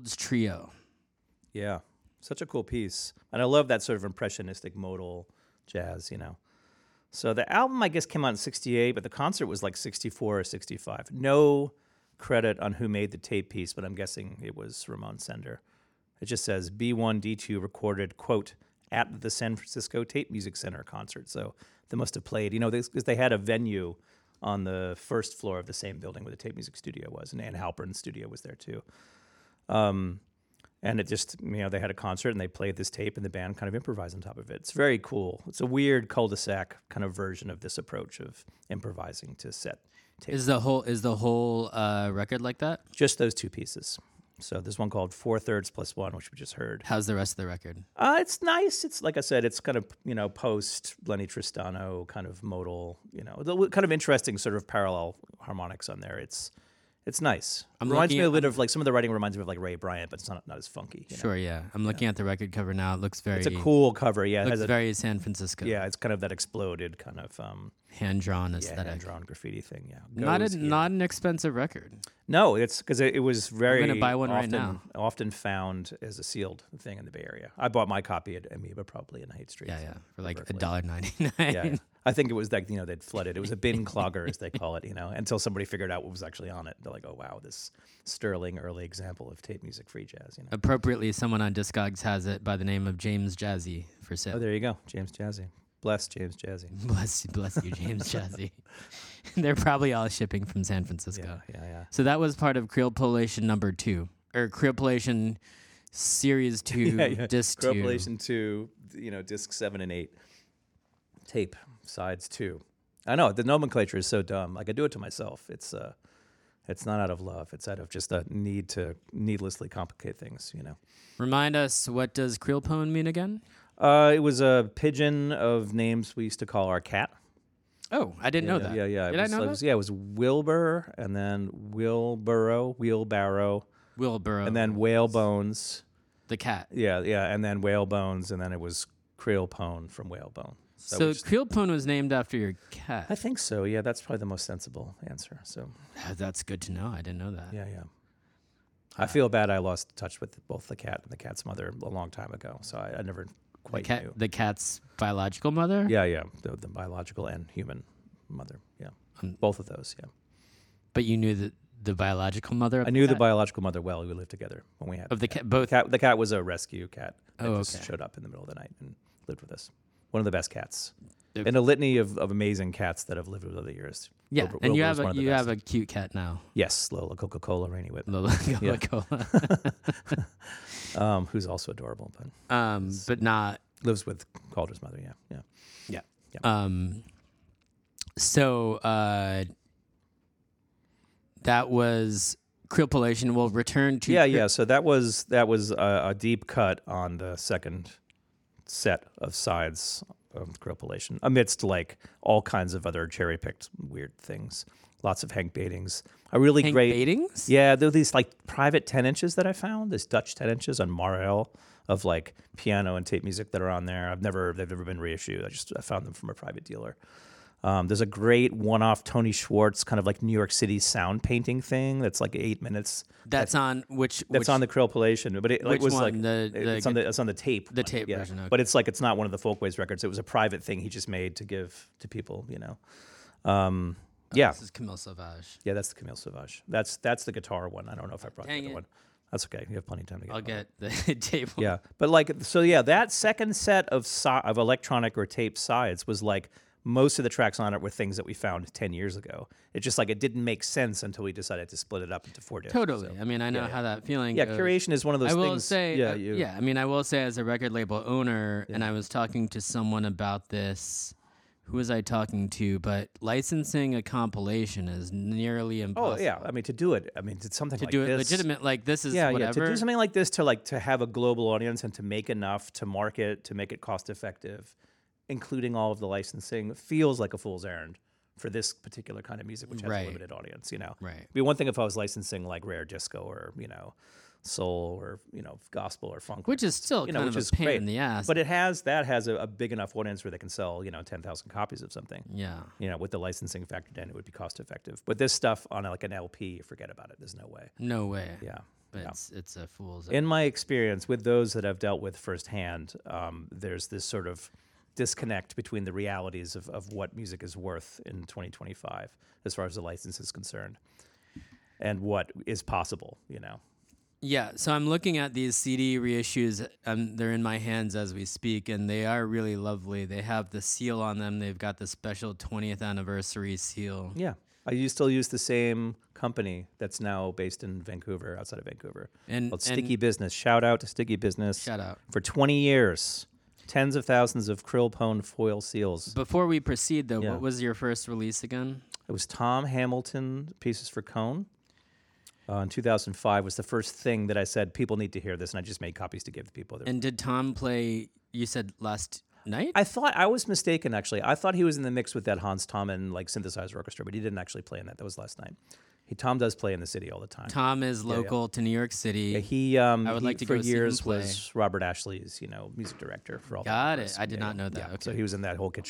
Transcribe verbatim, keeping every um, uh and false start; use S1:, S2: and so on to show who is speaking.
S1: Fields Trio.
S2: Yeah, such a cool piece. And I love that sort of impressionistic modal jazz, you know. So the album, I guess, came out in sixty-eight, but the concert was like sixty-four or sixty-five. No credit on who made the tape piece, but I'm guessing it was Ramon Sender. It just says B one D two recorded, quote, at the San Francisco Tape Music Center concert. So they must have played, you know, because they had a venue on the first floor of the same building where the tape music studio was, and Ann Halpern's studio was there too. Um, and it just, you know, they had a concert and they played this tape and the band kind of improvised on top of it. It's very cool. It's a weird cul-de-sac kind of version of this approach of improvising to set tape.
S1: Is the whole is the whole uh, record like that?
S2: Just those two pieces. So there's one called Four Thirds Plus One, which we just heard.
S1: How's the rest of the record?
S2: Uh, it's nice. It's like I said, it's kind of, you know, post Lenny Tristano kind of modal, you know, the kind of interesting sort of parallel harmonics on there. It's it's nice.
S1: I'm
S2: reminds me
S1: looking
S2: a bit
S1: at-
S2: of like some of the writing reminds me of like Ray Bryant, but it's not not as funky. You know?
S1: Sure, yeah. I'm looking at the record cover now. It looks very
S2: It's a cool cover. Yeah, it
S1: looks
S2: has a,
S1: very San Francisco.
S2: yeah, it's kind of that exploded kind of um,
S1: Hand drawn
S2: yeah,
S1: aesthetic.
S2: hand-drawn graffiti thing. Yeah,
S1: not
S2: Goes
S1: a,
S2: here.
S1: not an expensive record.
S2: No, it's because it, it was very
S1: gonna buy one right
S2: often,
S1: now.
S2: often found as a sealed thing in the Bay Area. I bought my copy at Amoeba probably in Haight Street.
S1: Yeah, yeah. For like a
S2: Berkeley.
S1: dollar ninety nine.
S2: Yeah, yeah. I think it was like, you know, they'd flooded. It was a bin clogger, as they call it, you know, until somebody figured out what was actually on it. They're like, oh, wow, this sterling early example of tape music free jazz, you know.
S1: Appropriately, someone on Discogs has it by the name of James Jazzy for sale.
S2: Oh, there you go. James Jazzy. Bless James Jazzy.
S1: Bless you, bless you, James Jazzy. They're probably all shipping from San Francisco.
S2: Yeah, yeah, yeah.
S1: So that was part of Creolpolation number two, or Creolpolation series two,
S2: yeah, yeah.
S1: disc two.
S2: Correlation two, you know, disc seven and eight. Tape, sides two. I know, the nomenclature is so dumb. Like, I do it to myself. It's uh, it's not out of love. It's out of just a need to needlessly complicate things, you know.
S1: Remind us, what does Creolpone mean again?
S2: Uh, it was a pigeon of names we used to call our cat.
S1: Oh, I didn't
S2: yeah,
S1: know
S2: yeah,
S1: that.
S2: Yeah, yeah.
S1: Did
S2: it was,
S1: I know
S2: it
S1: that?
S2: was, yeah, it was Wilbur, and then Wilburo, Wheelbarrow,
S1: Wilbur.
S2: and then Whalebones.
S1: the cat.
S2: Yeah, yeah, and then Whalebones, and then it was Creolpone from Whalebone.
S1: So,
S2: we just-
S1: Creolpone was named after your cat.
S2: I think so. Yeah, that's probably the most sensible answer. So,
S1: Ah, That's good to know. I didn't know that.
S2: yeah, yeah. I feel bad. I lost touch with both the cat and the cat's mother a long time ago, so I, I never
S1: The,
S2: quite
S1: cat,
S2: knew.
S1: the cat's biological mother?
S2: Yeah, yeah, the, the biological and human mother. Yeah,
S1: Um,
S2: both of those. Yeah,
S1: But you knew the, the biological mother of
S2: I knew the
S1: cat?
S2: biological mother well. We lived together when we had
S1: Of the
S2: cat.
S1: cat, both.
S2: cat. The cat was a rescue cat that
S1: Oh,
S2: just
S1: okay.
S2: showed up in the middle of the night and lived with us. One of the best cats.
S1: Okay.
S2: And a litany of, of amazing cats that have lived with over the years.
S1: Yeah,
S2: Wilbur-
S1: and you
S2: Wilbur
S1: have
S2: was one
S1: a
S2: of the
S1: you
S2: best.
S1: have a cute cat now,
S2: Yes, Lola Coca-Cola Rainy Whip,
S1: Lola
S2: Yeah.
S1: Coca-Cola.
S2: um, who's also adorable, but
S1: um, but not.
S2: lives with Calder's mother. Yeah, yeah.
S1: Um, so uh, that was Creolpolation. We'll return to
S2: Yeah,
S1: Cre-
S2: yeah. So that was that was a, a deep cut on the second set of sides of Creolpolation, amidst like all kinds of other cherry picked weird things. Lots of Hank Batings. A really
S1: Hank
S2: great.
S1: Batings?
S2: Yeah, there are these like private ten inches that I found. This Dutch ten inches on Marel of like piano and tape music that are on there. I've never they've never been reissued. I just I found them from a private dealer. Um, there's a great one-off Tony Schwartz kind of like New York City sound painting thing that's like eight minutes.
S1: That's on which?
S2: That's
S1: which,
S2: on the Creolpolation, but it like,
S1: which
S2: was
S1: one?
S2: like
S1: The- the
S2: it's on the it's on the tape.
S1: the tape
S2: yeah.
S1: version, okay.
S2: But it's like it's not one of the Folkways records. It was a private thing he just made to give to people. You know, um, yeah,
S1: This is Camille Sauvage.
S2: yeah. That's the Camille Sauvage. That's that's the guitar one. I don't know if I brought
S1: Dang
S2: the other
S1: it.
S2: one. That's okay. You have plenty of time to get.
S1: I'll
S2: it.
S1: get the tape. one.
S2: Yeah, but like so, yeah. That second set of si- of electronic or tape sides was like. Most of the tracks on it were things that we found ten years ago. It's just like it didn't make sense until we decided to split it up into four discs.
S1: Totally.
S2: So,
S1: I mean, I know
S2: yeah,
S1: how that feeling.
S2: yeah,
S1: goes.
S2: curation is one of those
S1: I will
S2: things.
S1: say,
S2: yeah,
S1: uh,
S2: you,
S1: yeah. I mean, I will say, as a record label owner, and I was talking to someone about this. Who was I talking to? But licensing a compilation is nearly
S2: Oh
S1: impossible.
S2: yeah, I mean to do it. I mean to something
S1: To
S2: like
S1: do it
S2: this.
S1: legitimate, like this is
S2: Yeah,
S1: whatever.
S2: yeah. To do something like this, to like to have a global audience and to make enough to market, to make it cost effective, including all of the licensing, feels like a fool's errand for this particular kind of music, which has
S1: Right.
S2: a limited audience. You know,
S1: Right.
S2: It'd be one thing if I was licensing like rare disco or you know, soul or you know, gospel or funk,
S1: Which is still
S2: you know,
S1: kind
S2: which
S1: of
S2: is
S1: a pain
S2: great.
S1: in the ass.
S2: But it has that has a, a big enough audience where they can sell you know ten thousand copies of something.
S1: yeah.
S2: You know, with the licensing factored in, it would be cost effective. But this stuff on like an L P, forget about it. There's no way.
S1: No way.
S2: Yeah,
S1: but
S2: Yeah.
S1: it's it's a fool's.
S2: In my experience with those that I've dealt with firsthand, um, there's this sort of disconnect between the realities of, of what music is worth in twenty twenty-five, as far as the license is concerned, and what is possible, you know.
S1: Yeah, so I'm looking at these C D reissues. Um, they're in my hands as we speak, and they are really lovely. They have the seal on them. They've got the special twentieth anniversary seal.
S2: Yeah. I u- still use the same company that's now based in Vancouver, outside of Vancouver,
S1: And,
S2: called
S1: and
S2: Sticky Business. Shout out to Sticky Business.
S1: shout out.
S2: For twenty years, tens of thousands of krill pone foil seals.
S1: Before we proceed, though,
S2: Yeah.
S1: what was your first release again?
S2: It was Tom Hamilton, Pieces for Cone. Uh, in two thousand five was the first thing that I said, people need to hear this, and I just made copies to give to people.
S1: And did Tom play, you said last night?
S2: I thought, I was mistaken, actually. I thought he was in the mix with that Hans Tommen, like, synthesizer orchestra, but he didn't actually play in that. That was last night. He, Tom does play in the city all the time.
S1: Tom is
S2: yeah.
S1: local to New York City.
S2: Yeah, he, um,
S1: I would
S2: he,
S1: like to
S2: for
S1: go see him
S2: years
S1: play.
S2: was Robert Ashley's, you know, music director for all
S1: Got
S2: the
S1: it. I did not know that.
S2: Yeah.
S1: Okay.
S2: So he was in that whole kitchen.